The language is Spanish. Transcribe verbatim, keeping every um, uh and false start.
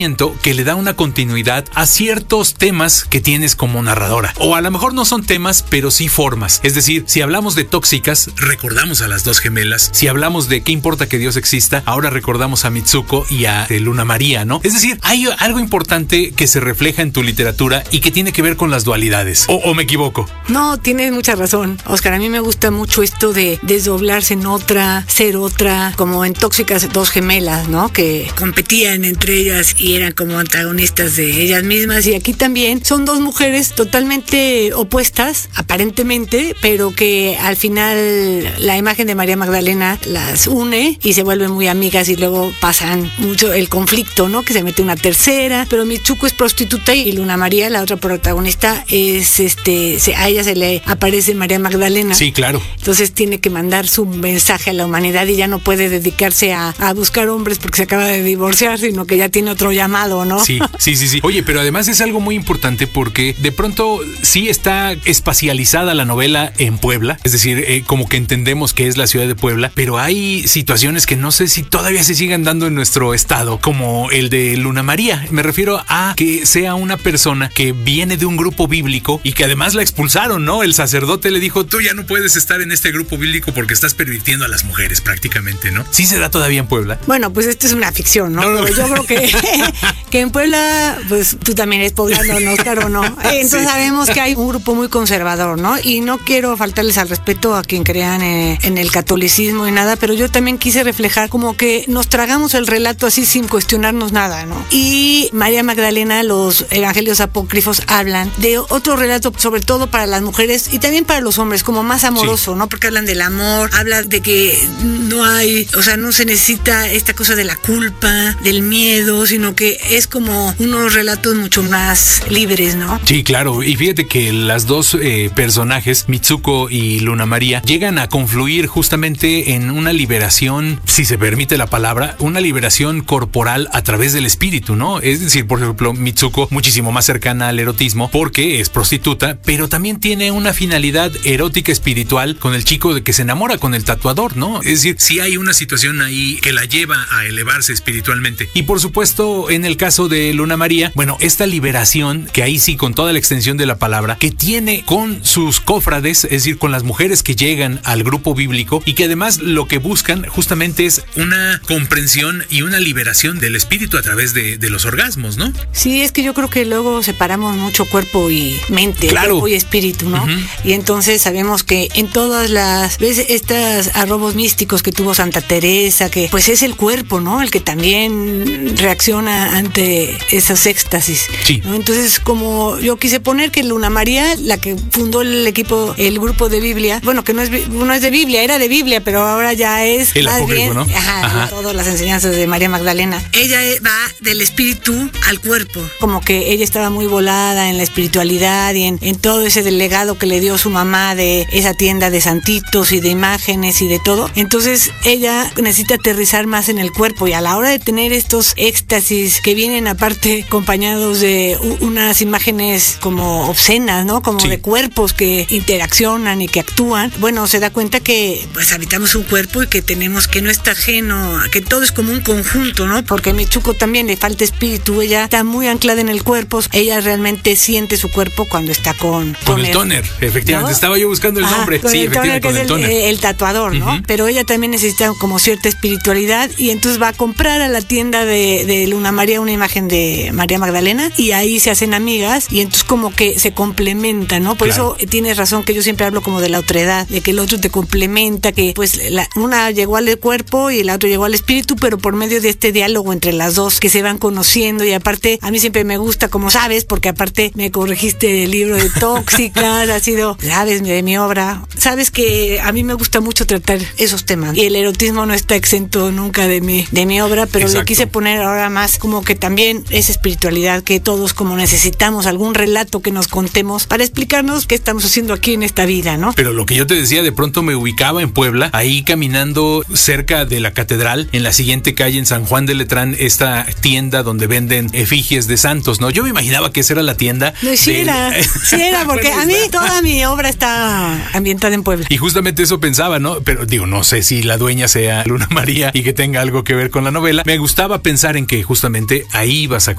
que le da una continuidad a ciertos temas que tienes como narradora. O a lo mejor no son temas, pero sí formas. Es decir, si hablamos de tóxicas, recordamos a las dos gemelas. Si hablamos de qué importa que Dios exista, ahora recordamos a Mitsuko y a Luna María, ¿no? Es decir, hay algo importante que se refleja en tu literatura y que tiene que ver con las dualidades. ¿O, o me equivoco? No, tienes mucha razón, Oscar. A mí me gusta mucho esto de desdoblarse en otra, ser otra, como en Tóxicas, dos gemelas, ¿no? Que competían entre ellas y eran como antagonistas de ellas mismas, y aquí también son dos mujeres totalmente opuestas, aparentemente, pero que al final la imagen de María Magdalena las une y se vuelven muy amigas, y luego pasan mucho el conflicto, ¿no? Que se mete una tercera, pero Mitsuko es prostituta y Luna María, la otra protagonista, es este, se, a ella se le aparece María Magdalena. Sí, claro. Entonces tiene que mandar su mensaje a la humanidad y ya no puede dedicarse a, a buscar hombres porque se acaba de divorciar, sino que ya tiene otro llamado, ¿no? Sí, sí, sí, sí. Oye, pero además es algo muy importante porque de pronto sí está espacializada la novela en Puebla, es decir, eh, como que entendemos que es la ciudad de Puebla, pero hay situaciones que no sé si todavía se sigan dando en nuestro estado, como el de Luna María. Me refiero a que sea una persona que viene de un grupo bíblico y que además la expulsaron, ¿no? El sacerdote le dijo, tú ya no puedes estar en este grupo bíblico porque estás pervirtiendo a las mujeres prácticamente, ¿no? ¿Sí se da todavía en Puebla? Bueno, pues esto es una ficción, ¿no? no, no. Yo creo que, que en Puebla, pues tú también eres poblano, ¿no, Oscar, o no? Entonces sí, sabemos que hay un grupo muy conservador, ¿no? Y no quiero faltarles al respeto a quien crean en, en el catolicismo y nada, pero yo también quise reflejar como que nos tragamos el relato así sin cuestionarnos nada, ¿no? Y María Magdalena, los evangelios apócrifos hablan de otro relato, sobre todo para las mujeres y también para los hombres, como más amoroso, sí, ¿no? Porque hablan del amor, hablan de que no hay, o sea, no se necesita esta cosa de la culpa, del miedo, sino que es como unos relatos mucho más libres, ¿no? Sí, claro. Y fíjate que las dos eh, personajes, Mitsuko y Luna María, llegan a confluir justamente en una liberación, si se permite la palabra, una liberación corporal a través del espíritu, ¿no? Es decir, por ejemplo, Mitsuko muchísimo más cercana al erotismo porque es prostituta, pero también tiene una finalidad erótica espiritual con el chico de que se enamora con el tatuador, ¿no? Es decir, sí hay una situación ahí que la lleva a elevarse espiritualmente. Y por supuesto, en el caso de Luna María, bueno, esta liberación, que ahí sí con toda la extensión de la palabra, que tiene con sus cofrades, es decir, con las mujeres que llegan al grupo bíblico y que además lo que buscan justamente es una comprensión y una liberación del espíritu a través de, de los orgasmos, ¿no? Sí, es que yo creo que luego separamos mucho cuerpo y mente, claro, cuerpo y espíritu, ¿no? Uh-huh. Y entonces sabemos que en todas las veces estos arrobos místicos que tuvo Santa Teresa, que pues es el cuerpo, ¿no? El que también reacciona ante esos éxtasis, sí, ¿no? Entonces, como yo quise poner que Luna María, la que fundó el equipo, el grupo de Biblia, bueno, que no es, no es de Biblia, era de Biblia, pero ahora ya es el más apócrifo, bien, ¿no? Ajá, ajá. Todas las enseñanzas de María Magdalena. Ella va del espíritu al cuerpo, como que ella estaba muy volada en la espiritualidad y en, en todo ese legado que le dio su mamá de esa tienda de santitos y de imágenes y de todo. Entonces ella necesita aterrizar más en el cuerpo, y a la hora de tener estos éxtasis que vienen aparte acompañados de u- unas imágenes como obscenas, ¿no? Como sí, de cuerpos que interaccionan y que actúan, bueno, se da cuenta que pues habitamos un cuerpo y que tenemos que no está ajeno, que todo es como un conjunto, ¿no? Porque a Mitsuko también le falta espíritu, ella está muy anclada en el cuerpo, ella realmente siente su cuerpo cuando está con... Con, con el toner, efectivamente, ¿no? Estaba yo buscando el nombre. Ajá, con sí, el efectivamente, toner, con el toner. El, el tatuador, ¿no? Uh-huh. Pero ella también necesita como cierta espiritualidad, y entonces va a comprar a la tienda de, de Luna María una imagen de María Magdalena, y ahí se hacen amigas, y entonces como que se complementan, ¿no? Por claro, eso tienes razón que yo siempre hablo como de la otredad, de que el otro te complementa, que pues la, una llegó al cuerpo y la otra llegó al espíritu, pero por medio de este diálogo entre las dos que se van conociendo. Y aparte a mí siempre me gusta, como sabes, porque aparte me corregiste el libro de Tóxicas, ha sido, sabes, de mi obra, sabes que a mí me gusta mucho tratar esos temas, y el erotismo no está exento nunca de mi, de mi obra, pero exacto, lo quise poner ahora más como que también es espiritualidad, que todos como necesitamos algún relato que nos contemos para explicarnos qué estamos haciendo aquí en esta vida, ¿no? Pero lo que yo te decía, de pronto me ubicaba en Puebla, ahí caminando cerca de la catedral, en la siguiente calle, en San Juan de Letrán, esta tienda donde venden efigies de santos, ¿no? Yo me imaginaba que esa era la tienda. No, sí del... era, sí era, porque bueno, a mí toda mi obra está ambientada en Puebla. Y justamente eso pensaba, ¿no? Pero digo, no sé si la dueña sea Luna María y que tenga algo que ver con la novela. Me gustaba pensar en que justamente ahí ibas a